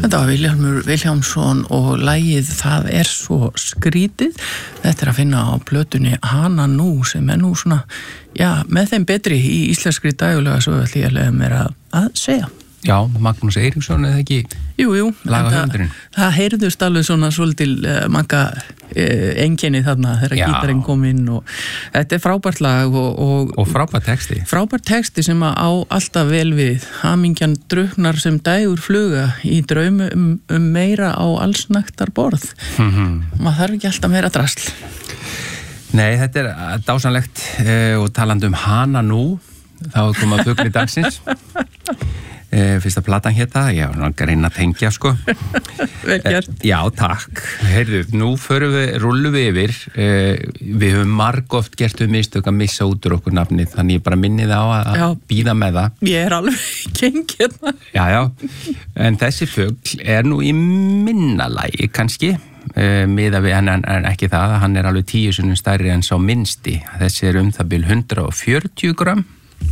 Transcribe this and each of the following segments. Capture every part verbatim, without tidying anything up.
Þetta var Vilhjálmur Vilhjálmsson og lagið Það er svo skrítið. Þetta er að finna á plötunni Hana nú sem er nú svona, já, með þeim betri í íslenskri dægulega svo ætla ég að lega mér að, að segja. Já, Magnús Eiríksson eða ekki? Jú, jú. Lagahöfundurinn. Það heyrðust alveg svona svolítil uh, manga uh, einkenni þarna þegar gítarinn kom inn og þetta er frábært lag og... Og, og frábært texti. Frábært texti sem að á alltaf vel við. Hamingjan drukknar sem dægur fluga í draumi um, um meira á allsnægtar borð. Mm-hmm. Maður þarf ekki alltaf meira drasl. Nei, þetta er dásanlegt uh, og talandi um Hana nú, þá er komað fugli dagsins. E, fyrsta platan hérna, ég var náttúrulega að reyna að tengja sko. Vel gert. E, já, takk. Heyrðu, nú förum við, rullum við yfir. E, við höfum margoft gert við mistök að missa út úr okkur nafnið, þannig ég bara minni það á að, að bíða með það. Ég er alveg geng hérna. Já, já. En þessi fugl er nú í minna lagi kannski, e, miða við, en, en ekki það, hann er alveg tíu sinnum stærri en sá minnsti. Þessi er um það bil hundrað og fjörutíu grömm.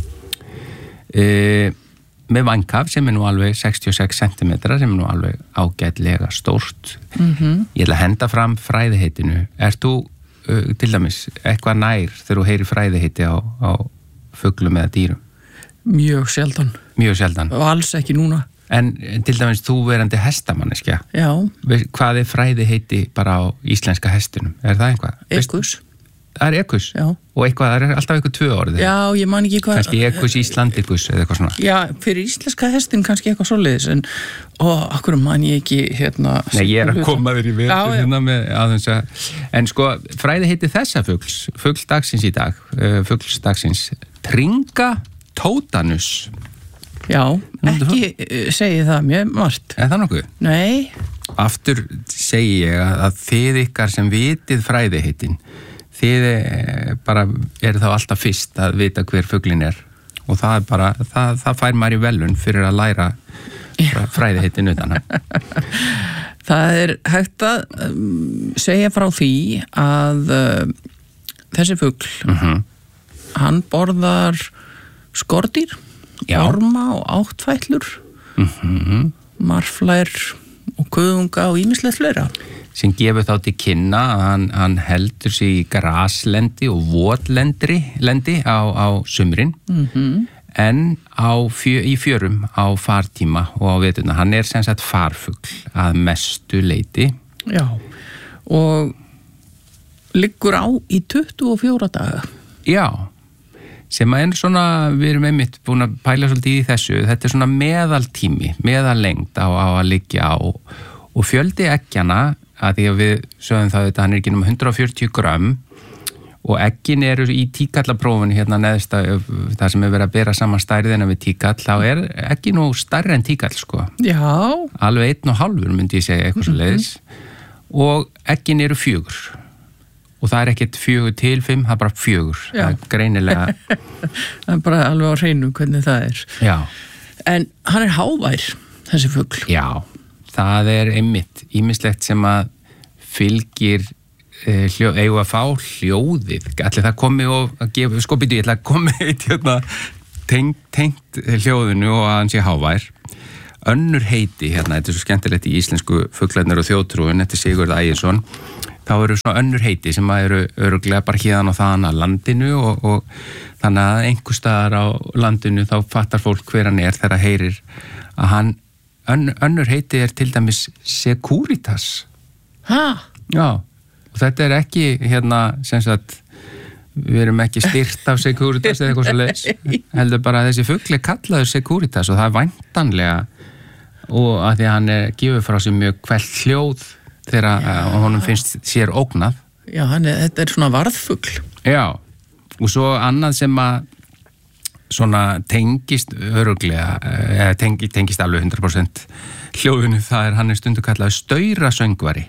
E, með vankaf sem er nú alveg sextíu og sex sentimetrar sem er nú alveg ágætlega stórt. Mm-hmm. Ég ætla að henda fram fræðiheitinu. Ert þú uh, til dæmis eitthvað nær þegar þú heyrir fræðiheiti á, á fuglum eða dýrum? Mjög sjaldan. Mjög sjaldan. Og alls ekki núna. En til dæmis þú verandi hestamanneskja. Já. Hvað er fræðiheiti bara á íslenska hestinum? Er það eitthvað? Ekus. Það er ekus? Já. Og eitthvað, það er alltaf eitthvað tvö orðið? Já, ég man ekki hvað... Kannski ekus, Íslandikus eða eitthvað svona? Já, fyrir íslenska hestin kannski eitthvað svoleiðis, en ó, akkur man ég ekki hérna... Nei, ég er að koma þér í vetur hérna með aðeins að... En sko, fræði heiti þessa fugls, fugl dagsins í dag, fugls dagsins, Tringatótanus. Já, ekki segi það mjög margt. Er það nokkuð? Nei. Aftur segi ég að þið ykkar sem vitið fræði heitin, þið bara eru þá alltaf fyrst að vita hver fuglin er og það er bara, það, það fær maður í velun fyrir að læra fræði heitin utan hann. Það er hægt að um, segja frá því að uh, þessi fugl, mm-hmm. hann borðar skordýr, orma og áttfætlur, mm-hmm. marflær og kuðunga og ýmislegt fleira. Sem gefur þá til kynna að hann, hann heldur sig í graslendi og votlendi lendi á, á sumrin, mm-hmm. en á fjö, í fjörum á fartíma og á veturna. Hann er sem sagt farfugl að mestu leyti. Já, og liggur á í tuttugu og fjóra daga. Já, sem að er svona, við erum einmitt búin að pæla svolítið í þessu, þetta er svona meðaltími, meðallengd á, á að liggja á og fjöldi eggjana, að því að við sögum það að hann er ekki um hundrað og fjörutíu grömm og eggin eru í tíkallaprófunu hérna neðst að það sem er verið að bera saman stærðina við tíkall, þá er eggin nú stærri en tíkall sko. Já. Alveg einn og hálfur myndi ég segja eitthvað svo leiðis og eggin eru fjögur og það er ekkert fjögur til fimm, það er bara fjögur. Já. Það er greinilega. Það er bara alveg á hreinu hvernig það er. Já. En hann er hávær, þessi fugl. Já. Það er einmitt ýmislegt sem að fylgir eh, hljó, eigu að fá hljóðið. Allir það komi og að gefa, sko býtu, ég ætla að komi eitt hérna tengt, tengt hljóðinu og að hann sé hávær. Önnur heiti, hérna, þetta er svo skemmtilegt í íslensku fuglarnir og þjóðtrúin, þetta er Sigurð Ægisson, þá eru svona önnur heiti sem að eru öruglega bara hérðan og þaðan að landinu og, og þannig að einhver staðar á landinu þá fattar fólk hver hann er þegar heyrir að hann Ön, önnur heiti er til dæmis Securitas. Hæ? Já, og þetta er ekki hérna, sem sagt, við erum ekki styrt af Securitas eða eitthvað svo leiðis. Heldur bara að þessi fugl er kallaður Securitas og það er væntanlega og að því að hann er gefur frá sér mjög kvellt hljóð þegar honum finnst sér ógnað. Já, hann er, þetta er svona varðfugl. Já, og svo annað sem að svona tengist öruglega, eða tengi, tengist alveg hundrað prósent hljóðinu, það er hann er stundu kallað staurasöngvari.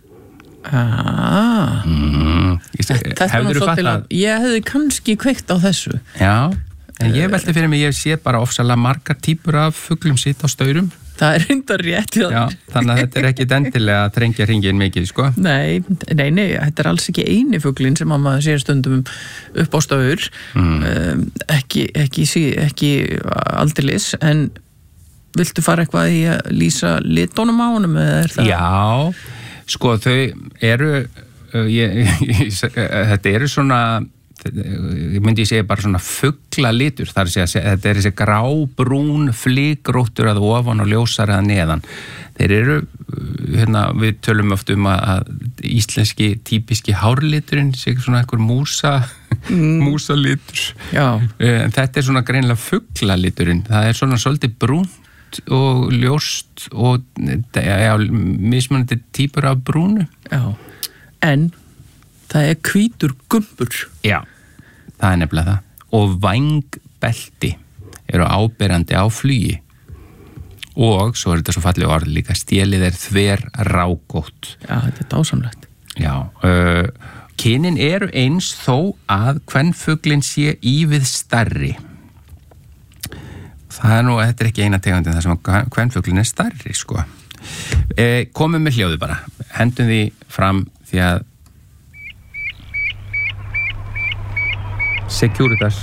Ah. Mm. Þetta er náttúrulega, ég hefði kannski kveikt á þessu. Já, en ég velti fyrir mig, ég sé bara ofsalega margar típur af fuglum sitt á staurum. Það er reyndar rétt. Já, þannig að þetta er ekki endilega að trengja hringinn mikið, sko. Nei, nei, nei, þetta er alls ekki eini fuglinn sem að maður sér stundum upp á staur. Mm. Um, ekki, ekki, ekki aldeilis, en viltu fara eitthvað í að lýsa litunum á honum eða er það? Já, sko þau eru ég, ég, þetta eru svona ég myndi ég segja bara svona fugla litur, þar sé að þetta er þessi grábrún flíkróttur að ofan og ljósar að neðan. Þeir eru, hérna, við tölum oft um að íslenski típiski hárliturinn sé svona einhver músa mm. músalitur. Já. En þetta er svona greinilega fuglaliturinn. Það er svona svolítið brúnt og ljóst og ja, mismunandi típur af brúnu. Já. En það er hvítur gumbur. Já, það er nefnilega það. Og vængbelti eru áberandi á flugi. Og svo er þetta svo fallið orð líka, stélið er þver rágótt. Já, þetta er dásamlegt. Já, uh, kynin eru eins þó að kvenfuglinn sé ívið stærri. Það er nú, þetta er ekki eina tegundin þar sem að kvenfuglinn er stærri, sko. Eh, komum með hljóðu bara, hendum því fram því að Securitas.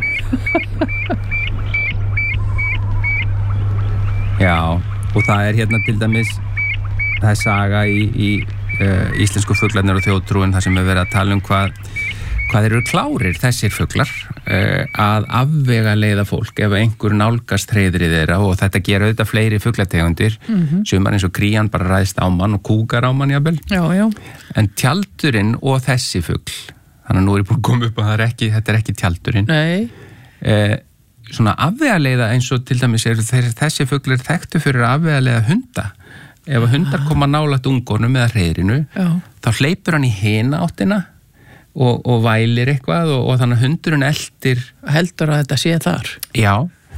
Já, og það er hérna til dæmis það er saga í, í uh, íslensku fuglarnir og þjóðtrúin þar sem er verið að tala um hvað hvað eru klárir þessir fuglar uh, að afvega leiða fólk ef einhver nálgast hreiðrið þeirra og þetta gera auðvitað fleiri fuglategundir mm-hmm. sumar eins og krían bara ræðst á mann og kúkar á mann jafnvel. Já, já. En tjaldurinn og þessi fugl, þannig að nú er ég búin að koma upp og það er ekki, þetta er ekki tjaldurinn. Nei. Uh, svona afvegaleiða eins og til dæmis eru þessi fuglar þekktu fyrir að afvegaleiða hunda. Ef að hundar koma nálægt ungonum eða hreiðrinu, já. Þá hleypur hann í hina áttina og, og vælir eitthvað og, og þannig að hundurinn eldir. Heldur að þetta sé þar? Já,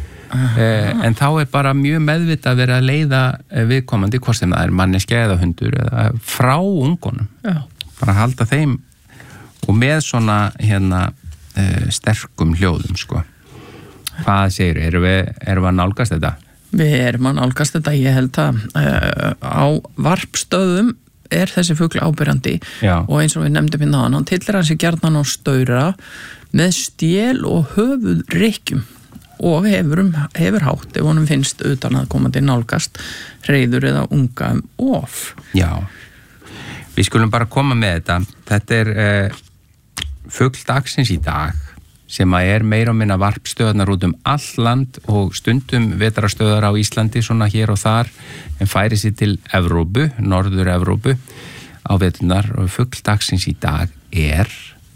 eh, en þá er bara mjög meðvitað að vera að leiða viðkomandi, hvort sem það er manneskja eða hundur eða frá ungonum. Já. Bara halda þeim og með svona hérna eh, sterkum hljóðum, sko. Hvað segir, erum við, erum við að nálgast þetta? Við erum að nálgast þetta, ég held að uh, á varpstöðum er þessi fugl ábyrjandi og eins og við nefndum hérna hann, hann tillir hann sér gjarnan á staura með stél og höfuð rykkjum og hefur, um, hefur hátt ef honum finnst utan að komandi nálgast hreiður eða unga um of. Já, við skulum bara koma með þetta. Þetta er uh, fugl dagsins í dag sem að er meira og minna varpstöðnar út um all land og stundum vetrastöðar á Íslandi svona hér og þar en færi sér til Evrópu, norður Evrópu á veturnar og fugl dagsins í dag er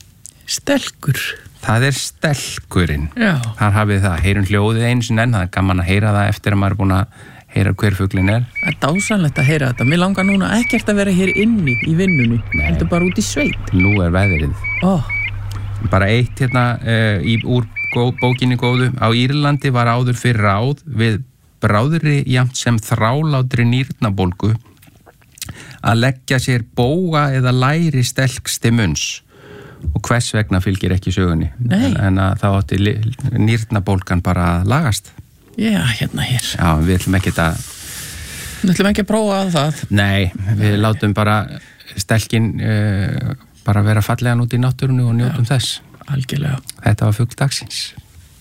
stelkur. Það er stelkurinn. Já. Þar hafið það, heyrum hljóðið eins og enn, það er gaman að heyra það eftir að maður er búin að heyra hver fuglinn er. Það er dásanlegt að heyra þetta. Mér langar núna ekkert að vera hér inni í vinnunni, heldur bara út í sveit. Nú er veðrið. Ó. Bara eitt hérna uh, í, úr gó, bókinni góðu. Á Írlandi var áður fyrir ráð við bráðri jafnt sem þrálátri nýrnabólgu að leggja sér bóga eða læri stelks til munns og hvers vegna fylgir ekki sögunni. Nei. En, en að þá átti nýrnabólgan bara að lagast. Já, hérna hér. Já, við ætlum ekki að Við ætlum ekki að prófa það. Nei, við látum bara stelkin uh, bara vera fallegan út í náttúrunni og njótum þess. Algjörlega. Þetta var fugl dagsins.